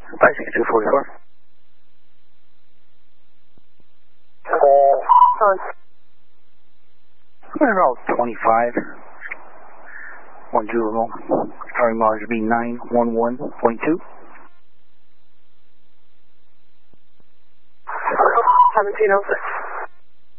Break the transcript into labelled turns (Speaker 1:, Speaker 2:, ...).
Speaker 1: 56244. Route 25. 10. Starting mileage will be 911.2.
Speaker 2: 1706.